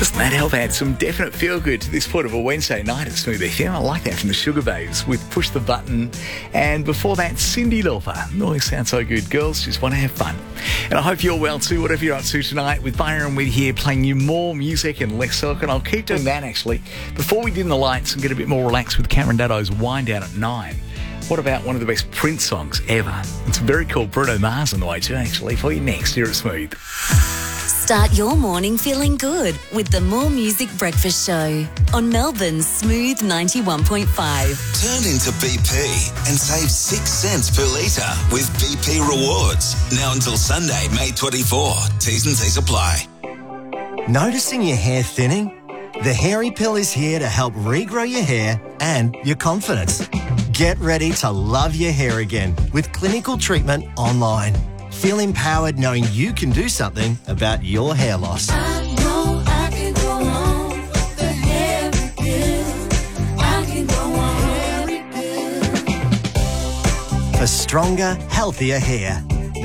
Doesn't that help add some definite feel-good to this point of a Wednesday night at Smooth FM? I like that from the Sugar Babes with Push the Button. And before that, Cyndi Lauper. Always sounds so good. Girls just want to have fun. And I hope you're well too, whatever you're up to tonight. With Byron Widd here, playing you more music and less talk. And I'll keep doing that, actually. Before we dim the lights and get a bit more relaxed with Cameron Daddo's Wind Down at 9, what about one of the best Prince songs ever? It's very cool. Bruno Mars on the way too, actually, for you next here at Smooth. Start your morning feeling good with the More Music Breakfast Show on Melbourne's Smooth 91.5. Turn into BP and save 6 cents per litre with BP Rewards. Now until Sunday, May 24. T's and C's apply. Noticing your hair thinning? The Hairy Pill is here to help regrow your hair and your confidence. Get ready to love your hair again with clinical treatment online. Feel empowered knowing you can do something about your hair loss. I know I can go on with the Hairy Pill. I can go on Hairy Pill. For stronger, healthier hair.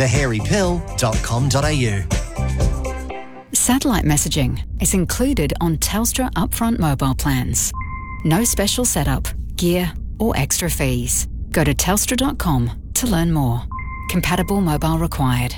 thehairypill.com.au. Satellite messaging is included on Telstra upfront mobile plans. No special setup, gear or extra fees. Go to telstra.com to learn more. Compatible mobile required.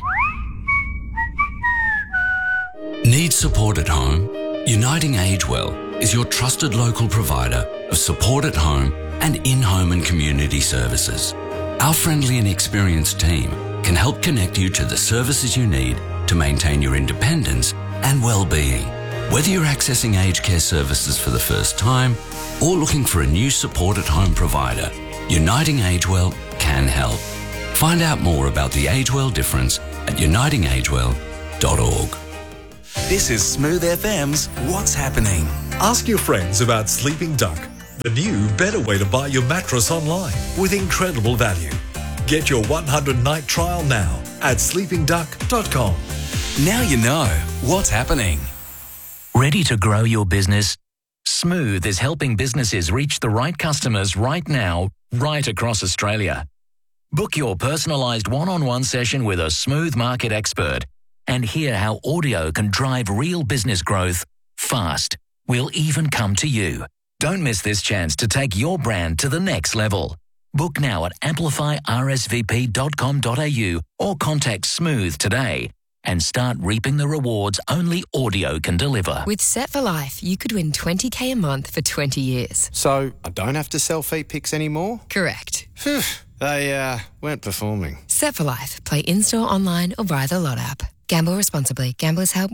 Need support at home? Uniting Agewell is your trusted local provider of support at home and in-home and community services. Our friendly and experienced team can help connect you to the services you need to maintain your independence and well-being. Whether you're accessing aged care services for the first time or looking for a new support at home provider, Uniting Agewell can help. Find out more about the Agewell difference at unitingagewell.org. This is Smooth FM's What's Happening. Ask your friends about Sleeping Duck, the new, better way to buy your mattress online with incredible value. Get your 100-night trial now at sleepingduck.com. Now you know what's happening. Ready to grow your business? Smooth is helping businesses reach the right customers right now, right across Australia. Book your personalised one-on-one session with a Smooth market expert and hear how audio can drive real business growth fast. We'll even come to you. Don't miss this chance to take your brand to the next level. Book now at amplifyrsvp.com.au or contact Smooth today and start reaping the rewards only audio can deliver. With Set for Life, you could win $20,000 a month for 20 years. So I don't have to sell feet pics anymore? Correct. Phew, they weren't performing. Set for Life. Play in-store, online or via the Lot app. Gamble responsibly. Gamblers Help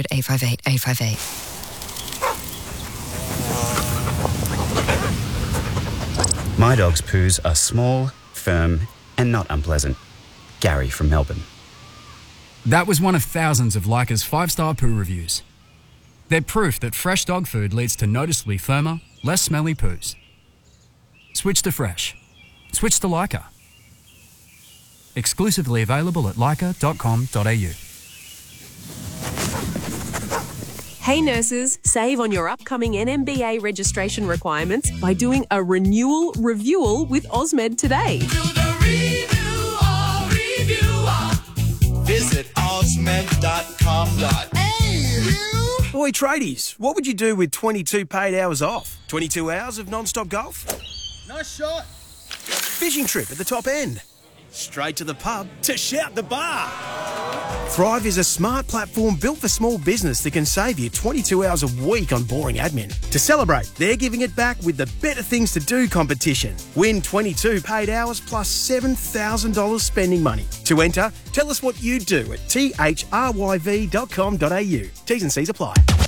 1-800-858-858. My dog's poos are small, firm and not unpleasant. Gary from Melbourne. That was one of thousands of Leica's 5-star poo reviews. They're proof that fresh dog food leads to noticeably firmer, less smelly poos. Switch to fresh. Switch to Leica. Exclusively available at leica.com.au. Hey nurses, save on your upcoming NMBA registration requirements by doing a renewal reviewal with Osmed today. Visit osmed.com.au. Oi, tradies, what would you do with 22 paid hours off? 22 hours of non-stop golf? Nice shot. Fishing trip at the top end? Straight to the pub to shout the bar? Thrive is a smart platform built for small business that can save you 22 hours a week on boring admin. To celebrate, they're giving it back with the Better Things to Do competition. Win 22 paid hours plus $7,000 spending money. To enter, tell us what you do at thryv.com.au. T's and C's apply.